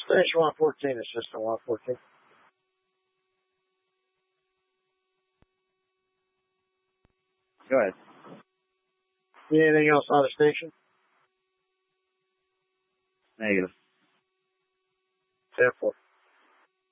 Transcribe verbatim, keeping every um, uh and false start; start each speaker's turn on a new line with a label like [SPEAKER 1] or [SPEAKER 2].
[SPEAKER 1] Station one fourteen, assistant one fourteen.
[SPEAKER 2] Go ahead.
[SPEAKER 1] Anything else on the station?
[SPEAKER 2] Negative.
[SPEAKER 1] ten four.